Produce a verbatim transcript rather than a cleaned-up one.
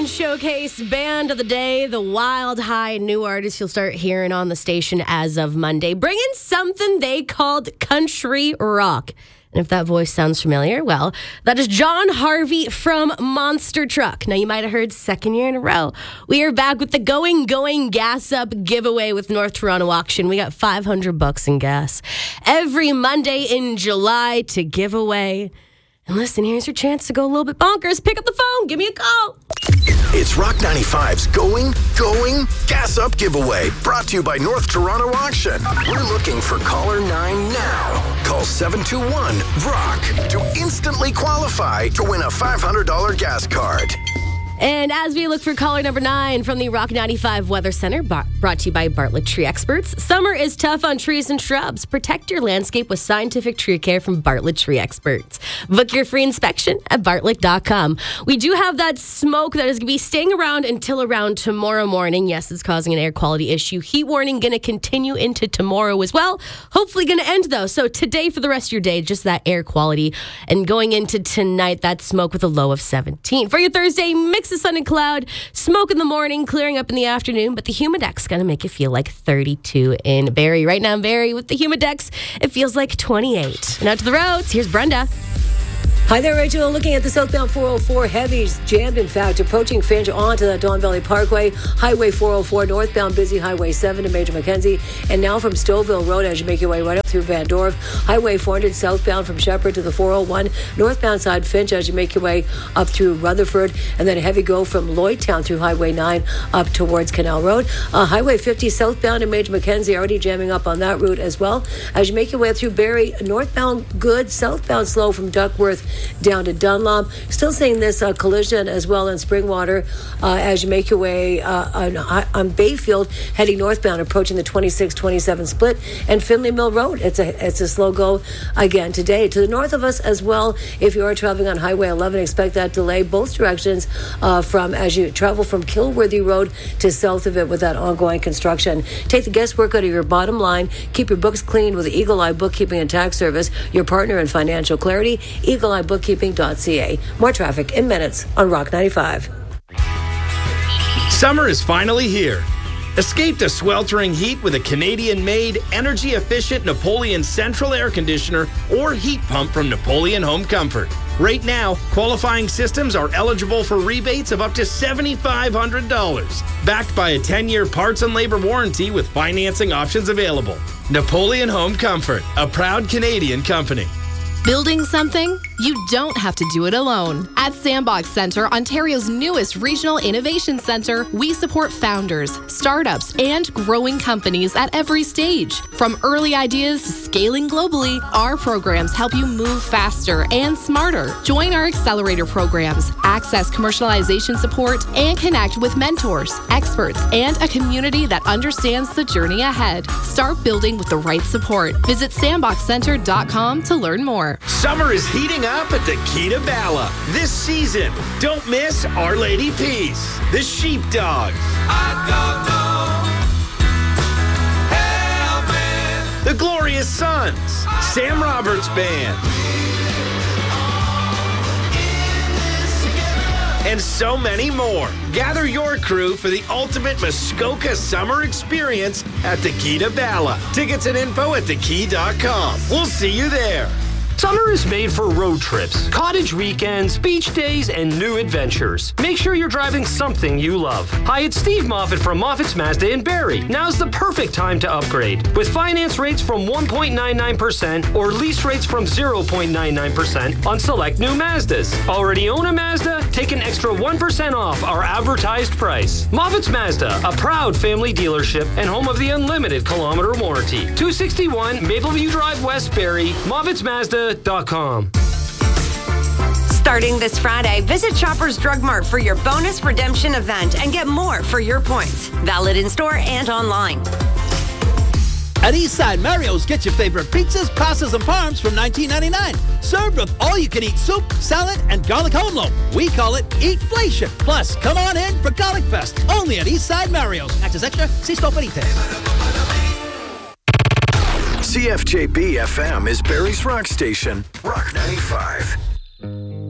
Showcase Band of the Day, the Wild High, new artist you'll start hearing on the station as of Monday, bringing something they called country rock. And if that voice sounds familiar, well, that is John Harvey from Monster Truck. Now, you might have heard second year in a row. We are back with the Going Going Gas Up giveaway with North Toronto Auction. We got five hundred bucks in gas every Monday in July to give away. And listen, here's your chance to go a little bit bonkers. Pick up the phone. Give me a call. It's Rock ninety-five's Going, Going, Gas Up giveaway, brought to you by North Toronto Auction. We're looking for caller nine now. Call seven two one, ROCK to instantly qualify to win a five hundred dollars gas card. And as we look for caller number nine from the Rock ninety-five Weather Center, brought to you by Bartlett Tree Experts. Summer is tough on trees and shrubs. Protect your landscape with scientific tree care from Bartlett Tree Experts. Book your free inspection at bartlett dot com. We do have that smoke that is going to be staying around until around tomorrow morning. Yes, it's causing an air quality issue. Heat warning going to continue into tomorrow as well. Hopefully going to end, though. So today for the rest of your day, just that air quality. And going into tonight, that smoke with a low of seventeen. For your Thursday, mix of sun and cloud, smoke in the morning, clearing up in the afternoon, but the Humidex going to make it feel like thirty-two in Barrie. Right now in Barrie with the Humidex, it feels like twenty-eight. Now to the roads, here's Brenda. Hi there, Rachel. Looking at the southbound four oh four, heavies jammed, in fact, approaching Finch onto the Don Valley Parkway. Highway four oh four, northbound busy, Highway seven to Major Mackenzie. And now from Stouffville Road as you make your way right up through Van Dorp. Highway four hundred southbound from Shepherd to the four oh one. Northbound side Finch as you make your way up through Rutherford. And then a heavy go from Lloydtown through Highway nine up towards Canal Road. Uh, Highway fifty southbound in Major Mackenzie, already jamming up on that route as well. As you make your way through Barrie, northbound good, southbound slow from Duckworth down to Dunlop. Still seeing this uh, collision as well in Springwater uh, as you make your way uh, on, on Bayfield, heading northbound, approaching the twenty-six twenty-seven split, and Finley Mill Road. It's a it's a slow go again today. To the north of us as well, if you are traveling on Highway eleven, expect that delay both directions uh, from as you travel from Kilworthy Road to south of it with that ongoing construction. Take the guesswork out of your bottom line. Keep your books clean with the Eagle Eye Bookkeeping and Tax Service, your partner in financial clarity. Eagle Eye Bookkeeping dot c a. More traffic in minutes on Rock ninety-five. Summer is finally here. Escape the sweltering heat with a Canadian-made, energy-efficient Napoleon Central Air Conditioner or heat pump from Napoleon Home Comfort. Right now, qualifying systems are eligible for rebates of up to seven thousand five hundred dollars. Backed by a ten-year parts and labor warranty with financing options available. Napoleon Home Comfort, a proud Canadian company. Building something? You don't have to do it alone. At Sandbox Centre, Ontario's newest regional innovation centre, we support founders, startups, and growing companies at every stage. From early ideas to scaling globally, our programs help you move faster and smarter. Join our accelerator programs, access commercialization support, and connect with mentors, experts, and a community that understands the journey ahead. Start building with the right support. Visit sandbox center dot com to learn more. Summer is heating up at the Key to Bala this season. Don't miss Our Lady Peace, the Sheepdogs, the Glorious Sons, Sam Roberts Band, and so many more. Gather your crew for the ultimate Muskoka summer experience at the Key to Bala. Tickets and info at the key dot com. We'll see you there. Summer is made for road trips, cottage weekends, beach days, and new adventures. Make sure you're driving something you love. Hi, it's Steve Moffat from Moffat's Mazda in Barrie. Now's the perfect time to upgrade. With finance rates from one point nine nine percent or lease rates from zero point nine nine percent on select new Mazdas. Already own a Mazda? Take an extra one percent off our advertised price. Moffat's Mazda, a proud family dealership and home of the unlimited kilometer warranty. two sixty-one Mapleview Drive West, Barrie, Moffat's Mazda dot com. Starting this Friday, visit Shoppers Drug Mart for your bonus redemption event and get more for your points. Valid in store and online. At Eastside Mario's, get your favorite pizzas, pastas, and parms from nineteen ninety-nine. Served with all-you-can-eat soup, salad, and garlic home loaf. We call it Eatflation. Plus, come on in for Garlic Fest, only at Eastside Mario's. Access extra, see store for details. C F J B F M is Barrie's rock station, Rock ninety-five.